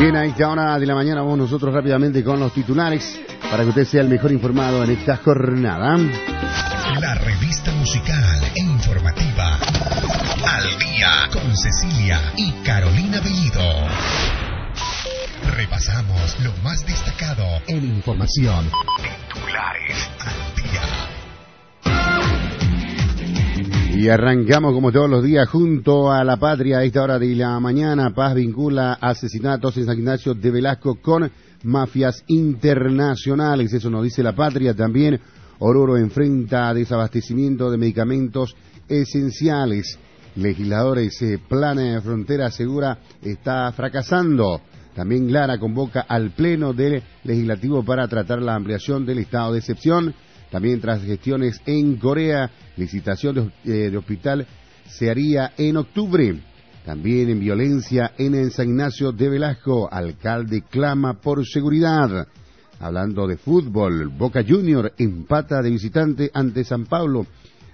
Bien, a esta hora de la mañana vamos nosotros rápidamente con los titulares para que usted sea el mejor informado en esta jornada. La revista musical e informativa Al Día con Cecilia y Carolina Bellido. Repasamos lo más destacado en información. Titulares al día. Y arrancamos como todos los días junto a la patria a esta hora de la mañana. Paz vincula asesinatos en San Ignacio de Velasco con mafias internacionales. Eso nos dice la patria. También Oruro enfrenta desabastecimiento de medicamentos esenciales. Legisladores, plan de frontera segura está fracasando. También Lara convoca al pleno del legislativo para tratar la ampliación del estado de excepción. También tras gestiones en Corea, licitación de hospital se haría en octubre. También en violencia en San Ignacio de Velasco, alcalde clama por seguridad. Hablando de fútbol, Boca Junior empata de visitante ante San Pablo.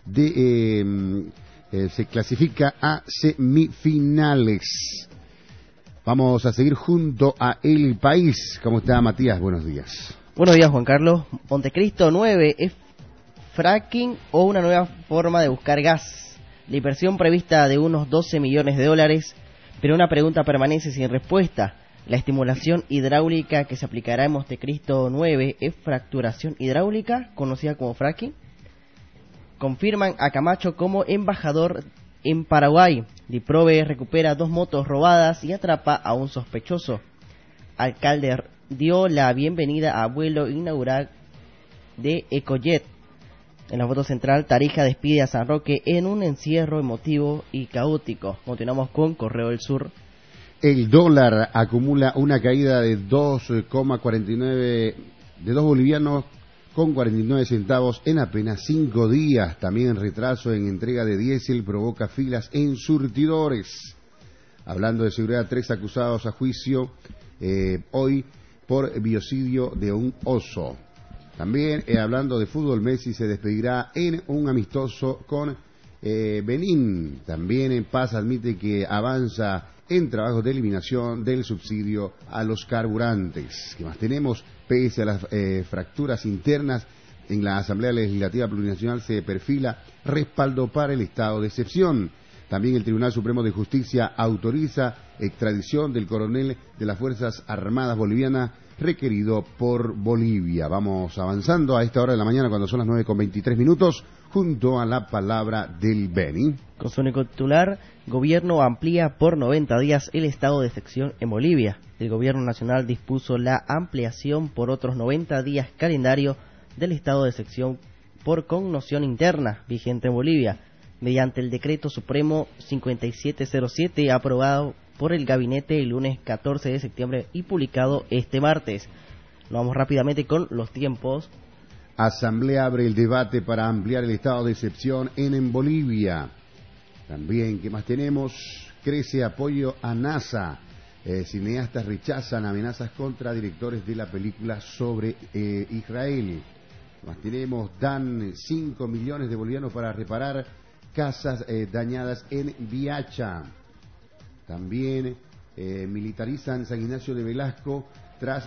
Se clasifica a semifinales. Vamos a seguir junto a El País. ¿Cómo está, Matías? Buenos días. Buenos días, Juan Carlos. Montecristo 9, ¿es fracking o una nueva forma de buscar gas? La inversión prevista de unos 12 millones de dólares, pero una pregunta permanece sin respuesta. La estimulación hidráulica que se aplicará en Montecristo 9, ¿es fracturación hidráulica, conocida como fracking? Confirman a Camacho como embajador en Paraguay. Diprove recupera 2 motos robadas y atrapa a un sospechoso. Alcalde dio la bienvenida a vuelo inaugural de Ecojet. En la foto central, Tarija despide a San Roque en un encierro emotivo y caótico. Continuamos con Correo del Sur. El dólar acumula una caída de 2,49 de 2 bolivianos con 49 centavos en apenas 5 días. También retraso en entrega de diésel provoca filas en surtidores. Hablando de seguridad, 3 acusados a juicio hoy por biocidio de un oso. También hablando de fútbol, Messi se despedirá en un amistoso con Benín. También en Paz admite que avanza en trabajos de eliminación del subsidio a los carburantes. ¿Qué más tenemos? Pese a las fracturas internas en la Asamblea Legislativa Plurinacional se perfila respaldo para el estado de excepción. También el Tribunal Supremo de Justicia autoriza extradición del coronel de las Fuerzas Armadas Bolivianas requerido por Bolivia. Vamos avanzando a esta hora de la mañana cuando son las 9:23 junto a la palabra del Beni. Con su único titular, Gobierno amplía por 90 días el estado de excepción en Bolivia. El Gobierno Nacional dispuso la ampliación por otros 90 días calendario del estado de excepción por connotación interna vigente en Bolivia, mediante el Decreto Supremo 5707 aprobado por el Gabinete el lunes 14 de septiembre y publicado este martes. Nos vamos rápidamente con los tiempos. Asamblea abre el debate para ampliar el estado de excepción en Bolivia. También, ¿qué más tenemos? Crece apoyo a NASA. Cineastas rechazan amenazas contra directores de la película sobre Israel. ¿Qué más tenemos? Dan 5 millones de bolivianos para reparar casas dañadas en Viacha. También militarizan San Ignacio de Velasco tras